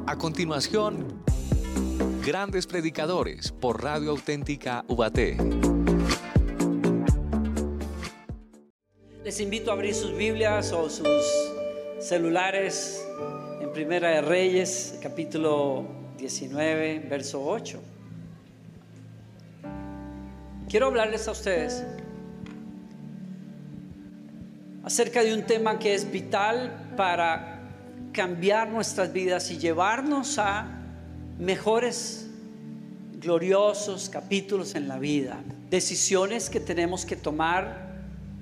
A continuación, Grandes Predicadores por Radio Auténtica Ubaté. Les invito a abrir sus Biblias o sus celulares en Primera de Reyes, capítulo 19, verso 8. Quiero hablarles a ustedes acerca de un tema que es vital para cambiar nuestras vidas y llevarnos a mejores, gloriosos capítulos en la vida. Decisiones que tenemos que tomar,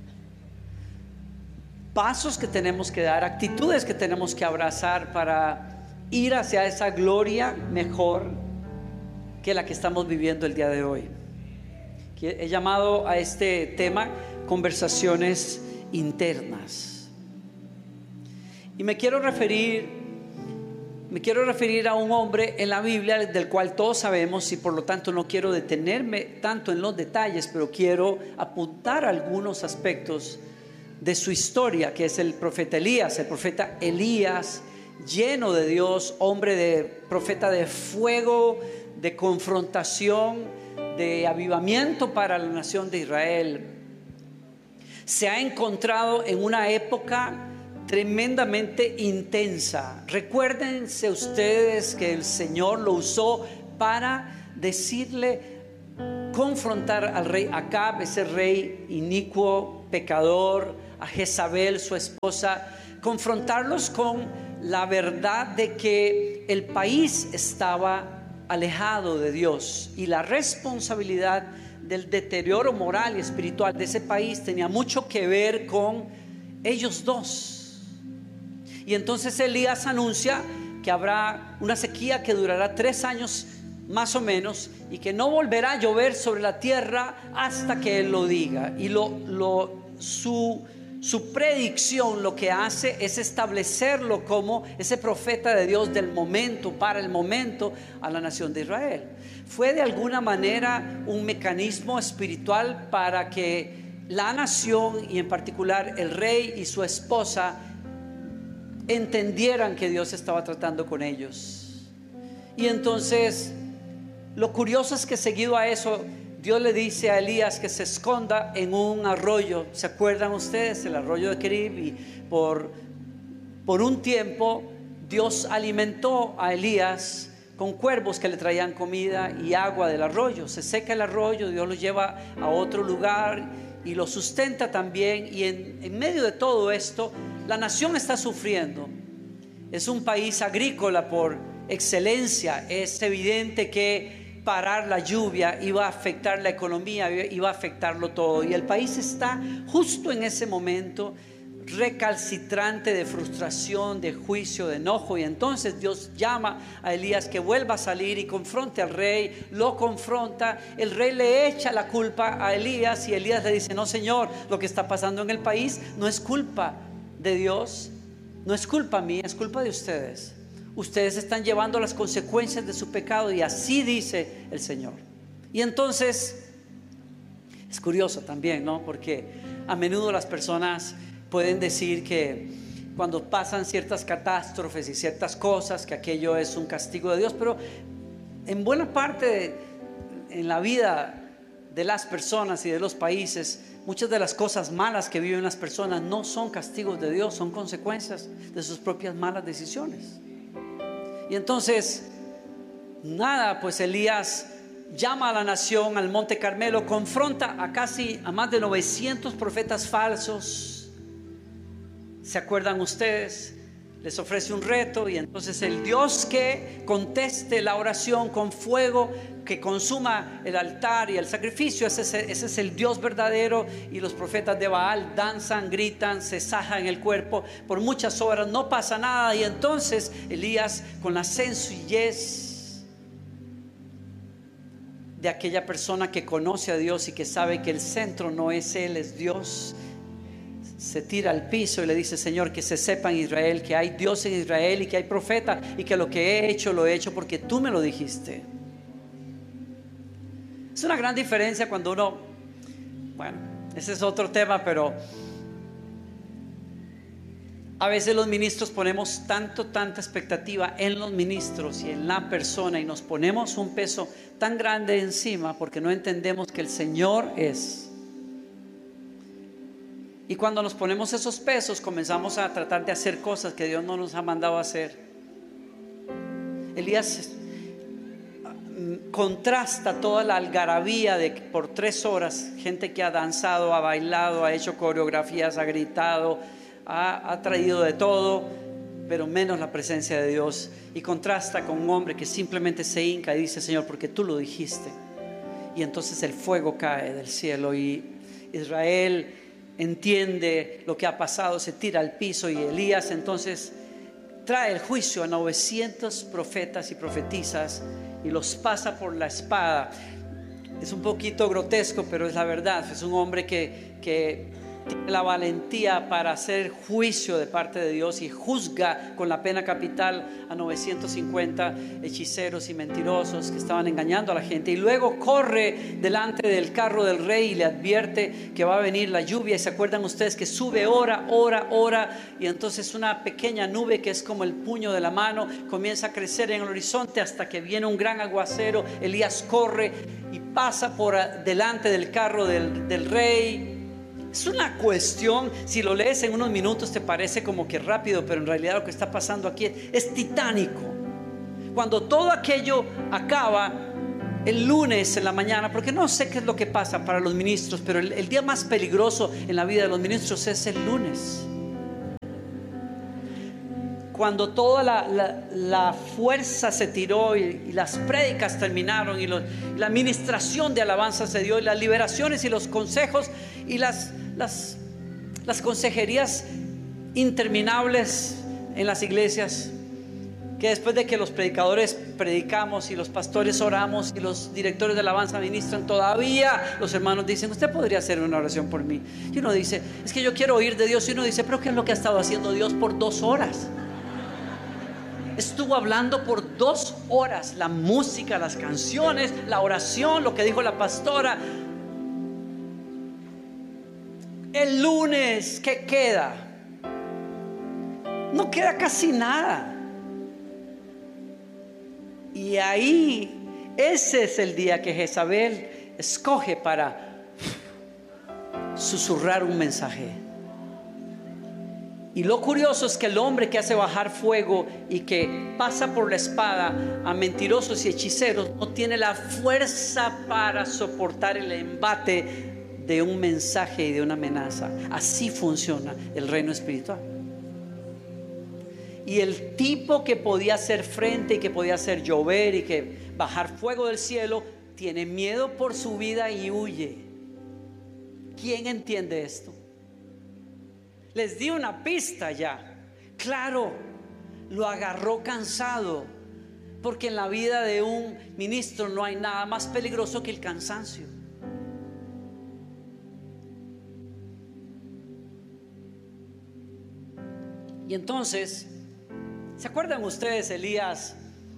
pasos que tenemos que dar, actitudes que tenemos que abrazar para ir hacia esa gloria mejor que la que estamos viviendo el día de hoy. He llamado a este tema conversaciones internas. Y me quiero referir a un hombre en la Biblia del cual todos sabemos, y por lo tanto no quiero detenerme tanto en los detalles, pero quiero apuntar algunos aspectos de su historia, que es el profeta Elías, lleno de Dios, profeta de fuego, de confrontación, de avivamiento para la nación de Israel. Se ha encontrado en una época tremendamente intensa. Recuérdense ustedes que el Señor lo usó para confrontar al rey Acab, ese rey inicuo, pecador, a Jezabel, su esposa, confrontarlos con la verdad de que el país estaba alejado de Dios y la responsabilidad del deterioro moral y espiritual de ese país tenía mucho que ver con ellos dos. Y entonces Elías anuncia que habrá una sequía que durará 3 años más o menos, y que no volverá a llover sobre la tierra hasta que Él lo diga. Y su predicción lo que hace es establecerlo como ese profeta de Dios del momento, para el momento, a la nación de Israel. Fue de alguna manera un mecanismo espiritual para que la nación, y en particular el rey y su esposa, entendieran que Dios estaba tratando con ellos. Y entonces lo curioso es que seguido a eso, Dios le dice a Elías que se esconda en un arroyo. ¿Se acuerdan ustedes? El arroyo de Kerib. Y por un tiempo Dios alimentó a Elías con cuervos que le traían comida y agua del arroyo. Se seca el arroyo, Dios lo lleva a otro lugar y lo sustenta también. Y en medio de todo esto, la nación está sufriendo. Es un país agrícola por excelencia. Es evidente que parar la lluvia iba a afectar la economía, iba a afectarlo todo. Y el país está justo en ese momento recalcitrante de frustración, de juicio, de enojo. Y entonces Dios llama a Elías que vuelva a salir y confronte al rey. Lo confronta, el rey le echa la culpa a Elías y Elías le dice: no, Señor, lo que está pasando en el país no es culpa de Dios, no es culpa mía, es culpa de ustedes. Ustedes están llevando las consecuencias de su pecado, y así dice el Señor. Y entonces es curioso también, ¿no? Porque a menudo las personas pueden decir que cuando pasan ciertas catástrofes y ciertas cosas, que aquello es un castigo de Dios, pero en buena parte en la vida de las personas y de los países, muchas de las cosas malas que viven las personas no son castigos de Dios, son consecuencias de sus propias malas decisiones. Y entonces, pues Elías llama a la nación al Monte Carmelo, confronta a más de 900 profetas falsos. ¿Se acuerdan ustedes? Les ofrece un reto, y entonces el Dios que conteste la oración con fuego, que consuma el altar y el sacrificio, ese es el Dios verdadero. Y los profetas de Baal danzan, gritan, se sajan el cuerpo por muchas horas, no pasa nada. Y entonces Elías, con la sencillez de aquella persona que conoce a Dios y que sabe que el centro no es Él, es Dios, se tira al piso y le dice: Señor, que se sepa en Israel que hay Dios en Israel y que hay profeta, y que lo que he hecho lo he hecho porque tú me lo dijiste. Es una gran diferencia cuando uno, ese es otro tema, pero A veces los ministros ponemos tanta expectativa en los ministros y en la persona, y nos ponemos un peso tan grande encima porque no entendemos que el Señor es. Y cuando nos ponemos esos pesos, comenzamos a tratar de hacer cosas que Dios no nos ha mandado a hacer. Elías contrasta toda la algarabía de por 3 horas, gente que ha danzado, ha bailado, ha hecho coreografías, ha gritado, ha traído de todo, pero menos la presencia de Dios. Y contrasta con un hombre que simplemente se hinca y dice: Señor, porque tú lo dijiste. Y entonces el fuego cae del cielo y Israel entiende lo que ha pasado, se tira al piso, y Elías entonces trae el juicio a 900 profetas y profetisas y los pasa por la espada. Es un poquito grotesco, pero es la verdad. Es un hombre que tiene la valentía para hacer juicio de parte de Dios y juzga con la pena capital a 950 hechiceros y mentirosos que estaban engañando a la gente. Y luego corre delante del carro del rey y le advierte que va a venir la lluvia. Y se acuerdan ustedes que sube ora, y entonces una pequeña nube que es como el puño de la mano comienza a crecer en el horizonte hasta que viene un gran aguacero. Elías corre y pasa por delante del carro del rey. Es una cuestión, si lo lees en unos minutos te parece como que rápido, pero en realidad lo que está pasando aquí es titánico. Cuando todo aquello acaba el lunes en la mañana, porque no sé qué es lo que pasa para los ministros, pero el día más peligroso en la vida de los ministros es el lunes. Cuando toda la fuerza se tiró y las prédicas terminaron y la administración de alabanza se dio, y las liberaciones y los consejos y las consejerías interminables en las iglesias, que después de que los predicadores predicamos y los pastores oramos y los directores de alabanza ministran, todavía los hermanos dicen: usted podría hacer una oración por mí. Y uno dice: es que yo quiero oír de Dios. Y uno dice: pero ¿qué es lo que ha estado haciendo Dios por 2 horas? Estuvo hablando por 2 horas, la música, las canciones, la oración, lo que dijo la pastora. El lunes, ¿qué queda? No queda casi nada. Y ahí, ese es el día que Jezabel escoge para susurrar un mensaje. Y lo curioso es que el hombre que hace bajar fuego y que pasa por la espada a mentirosos y hechiceros no tiene la fuerza para soportar el embate de un mensaje y de una amenaza. Así funciona el reino espiritual. Y el tipo que podía hacer frente y que podía hacer llover y que bajar fuego del cielo tiene miedo por su vida y huye. ¿Quién entiende esto? Les di una pista ya. Claro, lo agarró cansado, porque en la vida de un ministro no hay nada más peligroso que el cansancio. Y entonces, ¿se acuerdan ustedes? Elías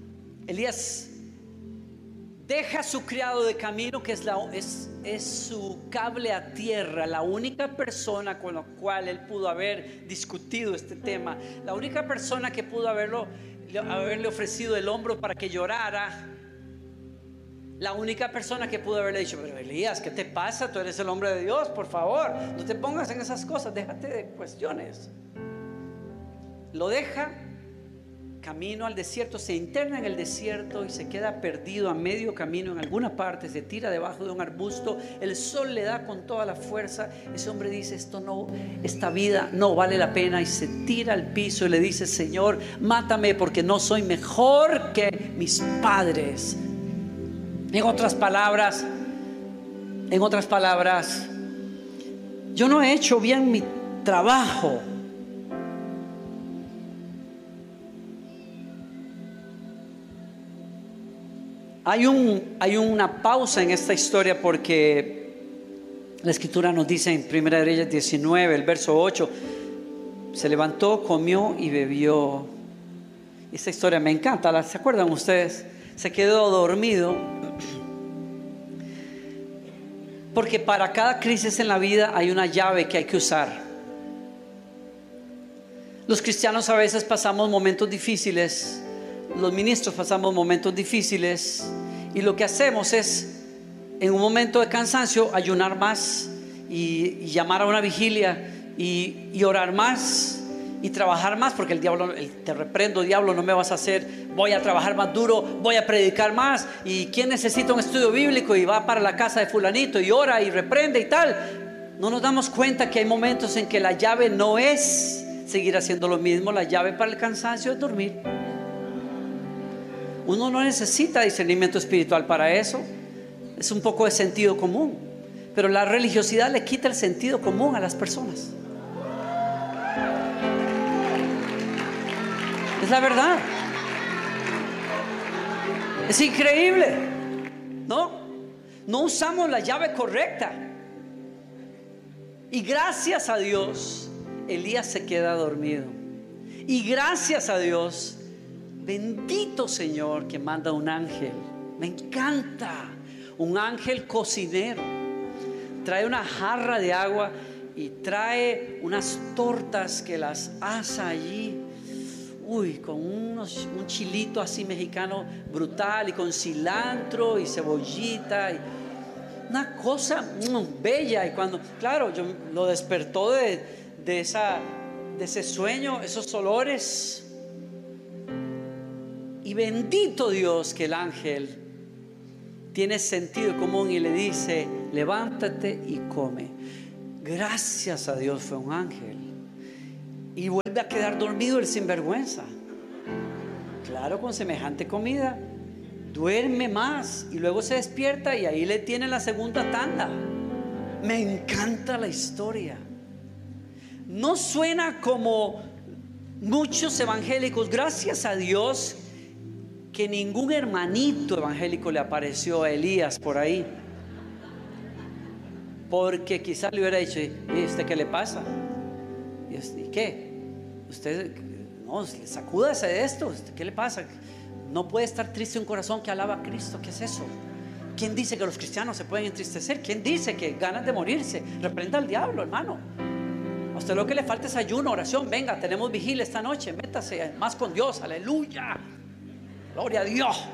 deja su criado de camino, que es su cable a tierra, la única persona con la cual él pudo haber discutido este tema, la única persona que pudo haberle ofrecido el hombro para que llorara, la única persona que pudo haberle dicho: pero Elías, ¿qué te pasa? Tú eres el hombre de Dios, por favor, no te pongas en esas cosas, déjate de cuestiones. Lo deja camino al desierto, se interna en el desierto y se queda perdido a medio camino en alguna parte, se tira debajo de un arbusto, el sol le da con toda la fuerza. Ese hombre dice: esta vida no vale la pena, y se tira al piso y le dice: Señor, mátame, porque no soy mejor que mis padres. En otras palabras, yo no he hecho bien mi trabajo. Hay una pausa en esta historia, porque la escritura nos dice en 1 Reyes 19, el verso 8: se levantó, comió y bebió. Esta historia me encanta, ¿se acuerdan ustedes? Se quedó dormido, porque para cada crisis en la vida hay una llave que hay que usar. Los cristianos a veces pasamos momentos difíciles, los ministros pasamos momentos difíciles, y lo que hacemos es, en un momento de cansancio, ayunar más y llamar a una vigilia y orar más y trabajar más, porque el diablo, te reprendo, diablo, no me vas a hacer, voy a trabajar más duro, voy a predicar más. ¿Y quién necesita un estudio bíblico y va para la casa de fulanito y ora y reprende y tal? No nos damos cuenta que hay momentos en que la llave no es seguir haciendo lo mismo. La llave para el cansancio es dormir. Uno no necesita discernimiento espiritual para eso. Es un poco de sentido común, pero la religiosidad le quita el sentido común a las personas. Es la verdad. Es increíble, ¿no? No usamos la llave correcta. Y gracias a Dios, Elías se queda dormido. Y gracias a Dios, bendito Señor, que manda un ángel. Me encanta. Un ángel cocinero. Trae una jarra de agua y trae unas tortas que las asa allí. Con un chilito así mexicano brutal, y con cilantro y cebollita, y una cosa bella. Y cuando, claro, yo lo despertó de ese sueño, esos olores. Y bendito Dios que el ángel tiene sentido común y le dice: levántate y come. Gracias a Dios fue un ángel. Y vuelve a quedar dormido el sinvergüenza. Claro, con semejante comida duerme más y luego se despierta y ahí le tiene la segunda tanda. Me encanta la historia. No suena como muchos evangélicos. Gracias a Dios que ningún hermanito evangélico le apareció a Elías por ahí, porque quizás le hubiera dicho: ¿y usted qué le pasa? ¿Y qué? Usted, no, sacúdase de esto. ¿Qué le pasa? No puede estar triste un corazón que alaba a Cristo. ¿Qué es eso? ¿Quién dice que los cristianos se pueden entristecer? ¿Quién dice que ganan de morirse? Reprenda al diablo, hermano. A usted lo que le falta es ayuno, oración. Venga, tenemos vigilia esta noche. Métase más con Dios. Aleluya. Gloria a Dios.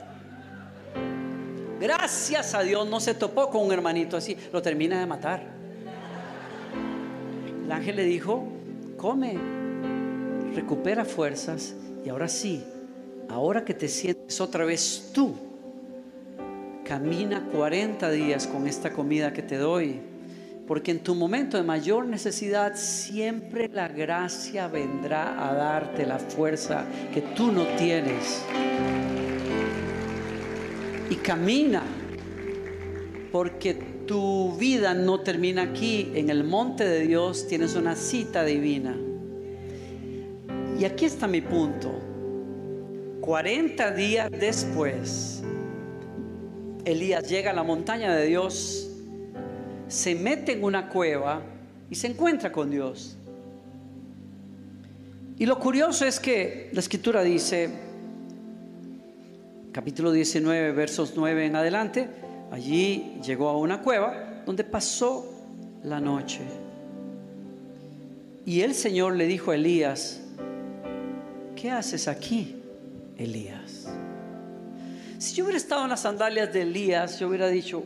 Gracias a Dios no se topó con un hermanito así. Lo termina de matar. El ángel le dijo: come, recupera fuerzas, y ahora sí, ahora que te sientes otra vez tú, camina 40 días con esta comida que te doy, porque en tu momento de mayor necesidad siempre la gracia vendrá a darte la fuerza que tú no tienes. Y camina, porque tu vida no termina aquí. En el monte de Dios tienes una cita divina. Y aquí está mi punto. 40 días después, Elías llega a la montaña de Dios, se mete en una cueva y se encuentra con Dios. Y lo curioso es que la escritura dice, capítulo 19, versos 9 en adelante: allí llegó a una cueva donde pasó la noche. Y el Señor le dijo a Elías: ¿qué haces aquí, Elías? Si yo hubiera estado en las sandalias de Elías, yo hubiera dicho: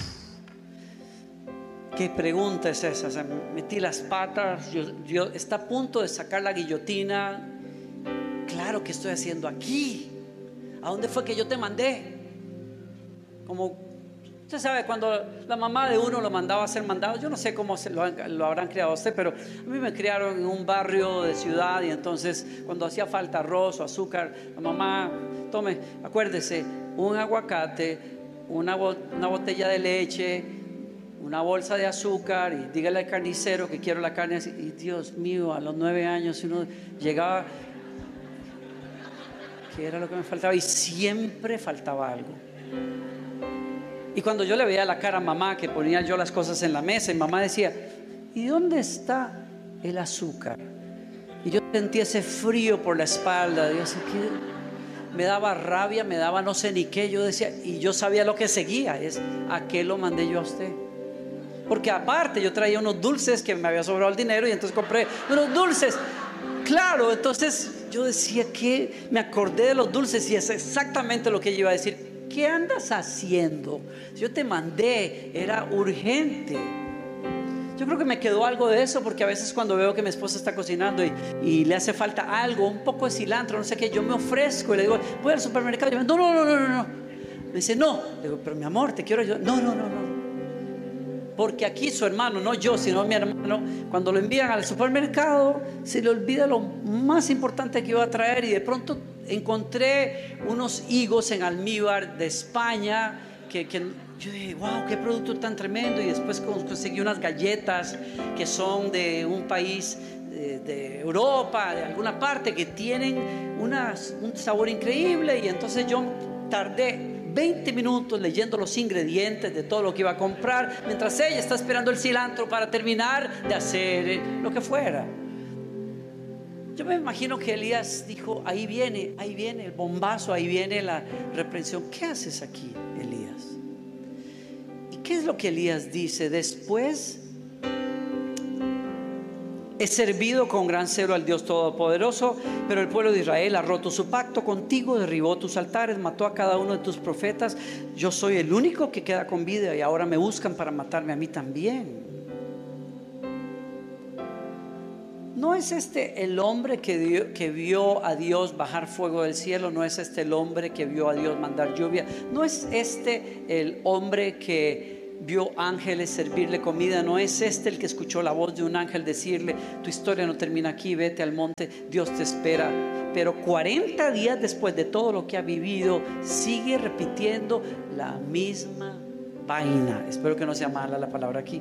¿qué pregunta es esa? O sea, metí las patas, yo está a punto de sacar la guillotina. Claro, ¿qué estoy haciendo aquí? ¿A dónde fue que yo te mandé? Como usted sabe, cuando la mamá de uno lo mandaba a hacer mandados, yo no sé cómo lo habrán criado a usted, pero a mí me criaron en un barrio de ciudad, y entonces cuando hacía falta arroz o azúcar, la mamá: tome, acuérdese, un aguacate, una botella de leche, una bolsa de azúcar, y dígale al carnicero que quiero la carne así. Y Dios mío, a los 9 años uno llegaba, ¿qué era lo que me faltaba? Y siempre faltaba algo. Y cuando yo le veía la cara a mamá, que ponía yo las cosas en la mesa, y mamá decía: ¿y dónde está el azúcar? Y yo sentía ese frío por la espalda. Yo decía, me daba rabia, me daba no sé ni qué. Yo decía, y yo sabía lo que seguía, es: ¿a qué lo mandé yo a usted? Porque aparte yo traía unos dulces que me había sobrado el dinero, y entonces compré unos dulces. claro, entonces yo decía que me acordé de los dulces y es exactamente lo que ella iba a decir. ¿Qué andas haciendo? Yo te mandé, era urgente. Yo creo que me quedó algo de eso, porque a veces cuando veo que mi esposa está cocinando y le hace falta algo, un poco de cilantro, no sé qué, yo me ofrezco y le digo, voy al supermercado. Y me dice, no. Me dice, no. Le digo, pero mi amor, te quiero ayudar. No. Porque aquí su hermano, no yo, sino mi hermano, cuando lo envían al supermercado, se le olvida lo más importante que iba a traer. Y de pronto encontré unos higos en almíbar de España que yo dije, wow, qué producto tan tremendo. Y después conseguí unas galletas que son de un país de Europa, de alguna parte, que tienen un sabor increíble. Y entonces yo tardé 20 minutos leyendo los ingredientes de todo lo que iba a comprar, mientras ella está esperando el cilantro para terminar de hacer lo que fuera. Yo me imagino que Elías dijo, ahí viene el bombazo, ahí viene la reprensión. ¿Qué haces aquí, Elías? ¿Y qué es lo que Elías dice? Después, he servido con gran celo al Dios Todopoderoso, pero el pueblo de Israel ha roto su pacto contigo, derribó tus altares, mató a cada uno de tus profetas. Yo soy el único que queda con vida y ahora me buscan para matarme a mí también. ¿No es este el hombre que vio a Dios bajar fuego del cielo? ¿No es este el hombre que vio a Dios mandar lluvia? ¿No es este el hombre que vio ángeles servirle comida? ¿No es este el que escuchó la voz de un ángel decirle, tu historia no termina aquí, vete al monte, Dios te espera? Pero 40 días después de todo lo que ha vivido, sigue repitiendo la misma vaina. Espero que no sea mala la palabra aquí.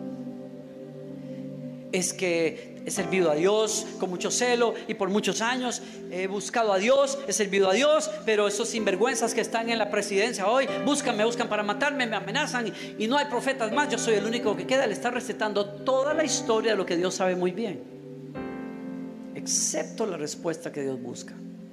Es que he servido a Dios con mucho celo y por muchos años he buscado a Dios, he servido a Dios, pero esos sinvergüenzas que están en la presidencia hoy me buscan para matarme, me amenazan y no hay profetas más, yo soy el único que queda. Le está recetando toda la historia de lo que Dios sabe muy bien, excepto la respuesta que Dios busca.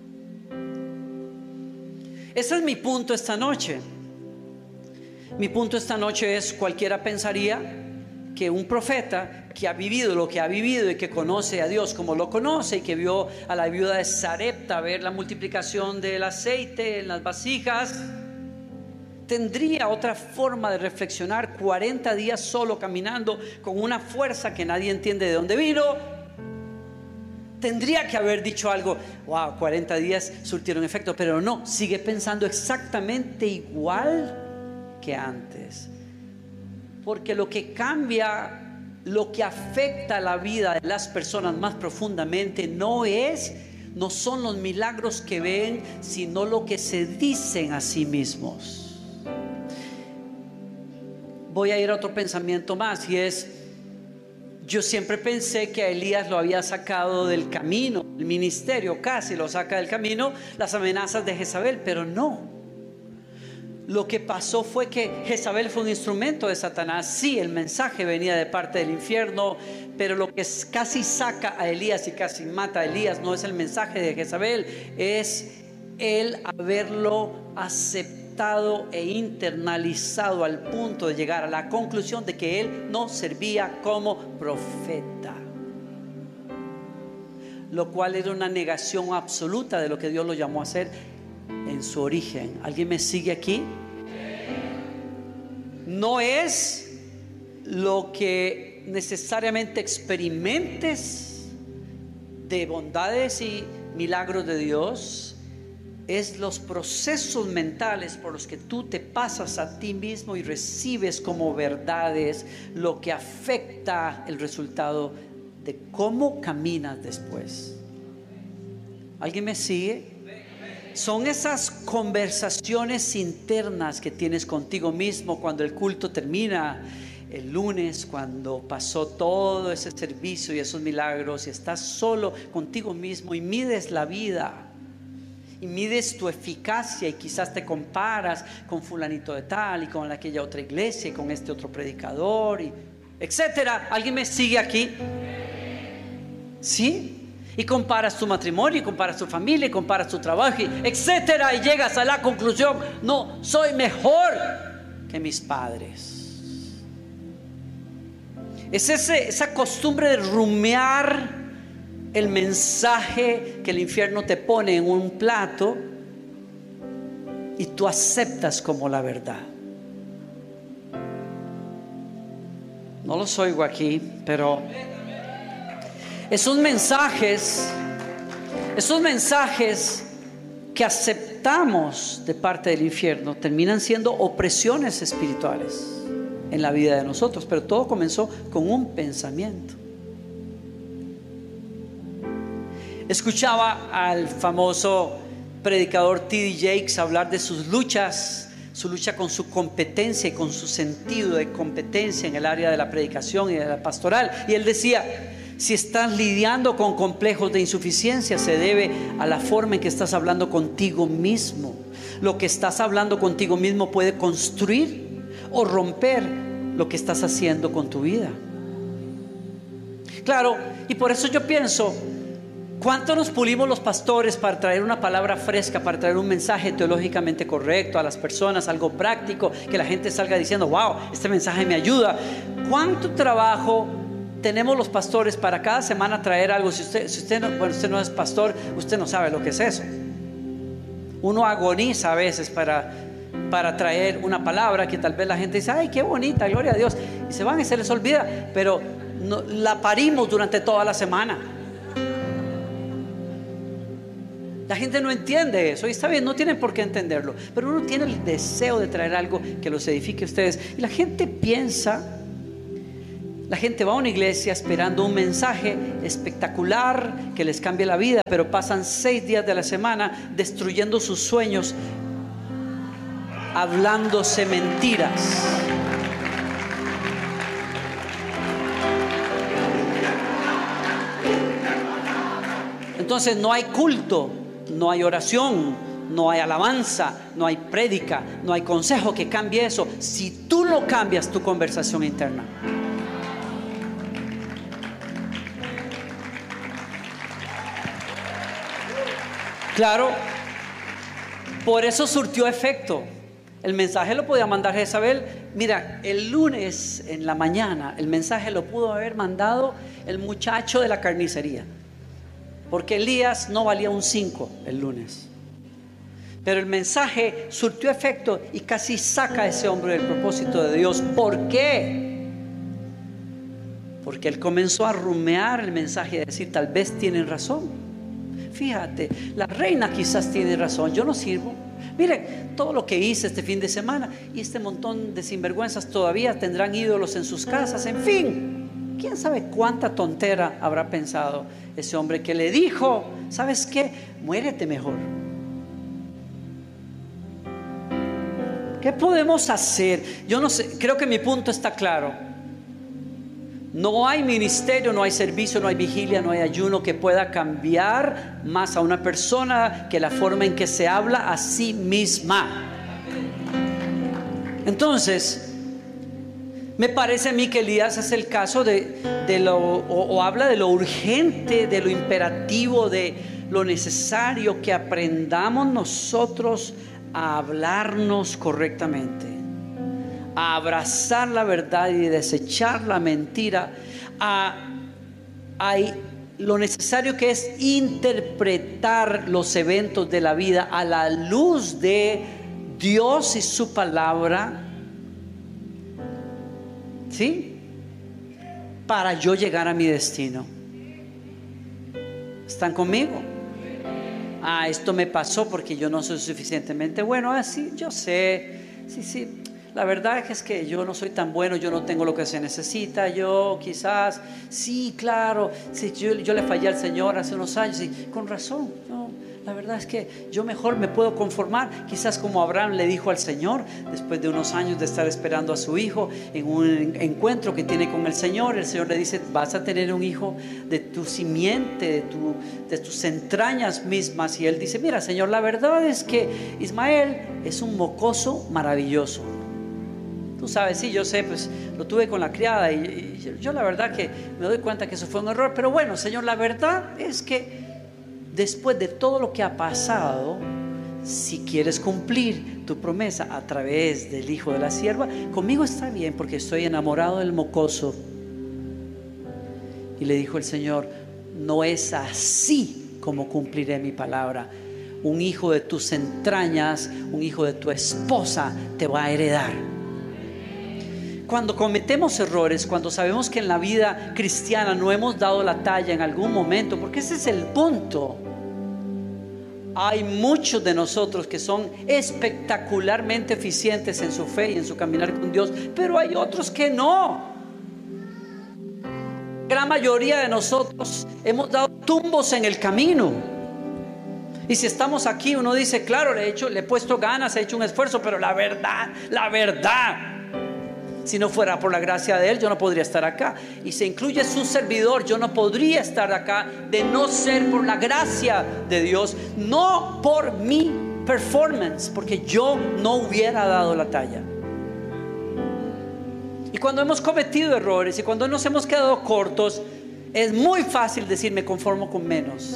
Ese es mi punto esta noche. Mi punto esta noche es: cualquiera pensaría que un profeta que ha vivido lo que ha vivido y que conoce a Dios como lo conoce, y que vio a la viuda de Sarepta ver la multiplicación del aceite en las vasijas, tendría otra forma de reflexionar. 40 días solo caminando con una fuerza que nadie entiende de dónde vino. Tendría que haber dicho algo, wow, 40 días surtieron efecto, pero no, sigue pensando exactamente igual que antes. Porque lo que cambia, lo que afecta la vida de las personas más profundamente no son los milagros que ven, sino lo que se dicen a sí mismos. Voy a ir a otro pensamiento más, y es: yo siempre pensé que a Elías lo había sacado del camino, el ministerio casi lo saca del camino, las amenazas de Jezabel, pero no. Lo que pasó fue que Jezabel fue un instrumento de Satanás. Sí, el mensaje venía de parte del infierno, pero lo que casi saca a Elías y casi mata a Elías no es el mensaje de Jezabel, es el haberlo aceptado e internalizado al punto de llegar a la conclusión de que él no servía como profeta, lo cual era una negación absoluta de lo que Dios lo llamó a hacer en su origen. ¿Alguien me sigue aquí? No es lo que necesariamente experimentes de bondades y milagros de Dios, es los procesos mentales por los que tú te pasas a ti mismo y recibes como verdades lo que afecta el resultado de cómo caminas después. ¿Alguien me sigue? Son esas conversaciones internas que tienes contigo mismo cuando el culto termina el lunes, cuando pasó todo ese servicio y esos milagros, y estás solo contigo mismo y mides la vida y mides tu eficacia, y quizás te comparas con fulanito de tal y con aquella otra iglesia y con este otro predicador y etcétera. ¿Alguien me sigue aquí? ¿Sí? Y comparas tu matrimonio, y comparas tu familia, y comparas tu trabajo, etcétera, y llegas a la conclusión: no, soy mejor que mis padres. Es esa costumbre de rumiar el mensaje que el infierno te pone en un plato y tú aceptas como la verdad. No los oigo aquí, pero esos mensajes que aceptamos de parte del infierno terminan siendo opresiones espirituales en la vida de nosotros. Pero todo comenzó con un pensamiento. Escuchaba al famoso predicador T.D. Jakes hablar de sus luchas, su lucha con su competencia y con su sentido de competencia en el área de la predicación y de la pastoral. Y él decía: si estás lidiando con complejos de insuficiencia, se debe a la forma en que estás hablando contigo mismo. Lo que estás hablando contigo mismo puede construir o romper lo que estás haciendo con tu vida. Claro, y por eso yo pienso, ¿cuánto nos pulimos los pastores para traer una palabra fresca, para traer un mensaje teológicamente correcto a las personas, algo práctico, que la gente salga diciendo: wow, este mensaje me ayuda? ¿Cuánto trabajo tenemos los pastores para cada semana traer algo? Si usted no es pastor, usted no sabe lo que es eso. Uno agoniza a veces para traer una palabra que tal vez la gente dice: ay, qué bonita, gloria a Dios, y se van y se les olvida, pero no, la parimos durante toda la semana. La gente no entiende eso, y está bien, no tienen por qué entenderlo, pero uno tiene el deseo de traer algo que los edifique a ustedes. Y la gente va a una iglesia esperando un mensaje espectacular que les cambie la vida, pero pasan 6 días de la semana destruyendo sus sueños, hablándose mentiras. Entonces no hay culto, no hay oración, no hay alabanza, no hay prédica, no hay consejo que cambie eso si tú no cambias tu conversación interna. Claro, por eso surtió efecto. El mensaje lo podía mandar Jezabel. Mira, el lunes en la mañana el mensaje lo pudo haber mandado el muchacho de la carnicería, porque Elías no valía un 5 el lunes. Pero el mensaje surtió efecto y casi saca a ese hombre del propósito de Dios. ¿Por qué? Porque él comenzó a rumear el mensaje y a decir: tal vez tienen razón. Fíjate, la reina quizás tiene razón, yo no sirvo. Miren todo lo que hice este fin de semana, y este montón de sinvergüenzas todavía tendrán ídolos en sus casas. En fin, quién sabe cuánta tontera habrá pensado ese hombre que le dijo: ¿sabes qué? Muérete mejor. ¿Qué podemos hacer? Yo no sé, creo que mi punto está claro. No hay ministerio, no hay servicio, no hay vigilia, no hay ayuno que pueda cambiar más a una persona que la forma en que se habla a sí misma. Entonces, me parece a mí que Elías es el caso o habla de lo urgente, de lo imperativo, de lo necesario que aprendamos nosotros a hablarnos correctamente, a abrazar la verdad y desechar la mentira, a lo necesario que es interpretar los eventos de la vida a la luz de Dios y su palabra, ¿sí? Para yo llegar a mi destino. ¿Están conmigo? Esto me pasó porque yo no soy suficientemente bueno. Sí, yo sé, sí. La verdad es que yo no soy tan bueno, yo no tengo lo que se necesita, yo quizás, sí, claro, sí, yo le fallé al Señor hace unos años y con razón, la verdad es que yo mejor me puedo conformar, quizás como Abraham le dijo al Señor, después de unos años de estar esperando a su hijo, en un encuentro que tiene con el Señor le dice: vas a tener un hijo de tu simiente, de tus entrañas mismas. Y él dice: mira, Señor, la verdad es que Ismael es un mocoso maravilloso. Tú sabes, sí, yo sé, pues lo tuve con la criada y yo la verdad que me doy cuenta que eso fue un error. Pero bueno, Señor, la verdad es que después de todo lo que ha pasado, si quieres cumplir tu promesa a través del hijo de la sierva, conmigo está bien, porque estoy enamorado del mocoso. Y le dijo el Señor: no es así como cumpliré mi palabra. Un hijo de tus entrañas, un hijo de tu esposa te va a heredar. Cuando cometemos errores, cuando sabemos que en la vida cristiana no hemos dado la talla en algún momento, porque ese es el punto. Hay muchos de nosotros que son espectacularmente eficientes en su fe y en su caminar con Dios, pero hay otros que no. La gran mayoría de nosotros hemos dado tumbos en el camino. Y si estamos aquí, uno dice, claro, le he puesto ganas, he hecho un esfuerzo, pero la verdad, si no fuera por la gracia de Él, yo no podría estar acá. Y se incluye su servidor, yo no podría estar acá de no ser por la gracia de Dios, no por mi performance, porque yo no hubiera dado la talla. Y cuando hemos cometido errores y cuando nos hemos quedado cortos, es muy fácil decir, me conformo con menos.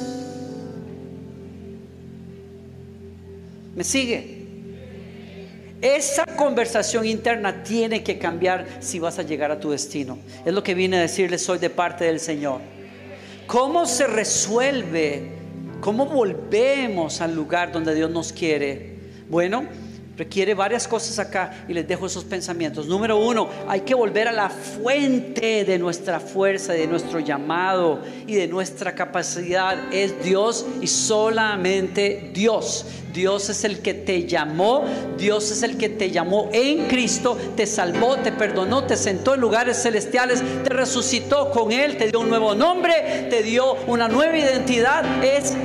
¿Me sigue? Esa conversación interna tiene que cambiar si vas a llegar a tu destino. Es lo que vine a decirles hoy de parte del Señor. ¿Cómo se resuelve? ¿Cómo volvemos al lugar donde Dios nos quiere? Bueno, requiere varias cosas acá y les dejo esos pensamientos. Número 1, hay que volver a la fuente de nuestra fuerza, de nuestro llamado y de nuestra capacidad. Es Dios y solamente Dios. Dios es el que te llamó, Dios es el que te llamó en Cristo, te salvó, te perdonó, te sentó en lugares celestiales, te resucitó con Él, te dio un nuevo nombre, te dio una nueva identidad. Es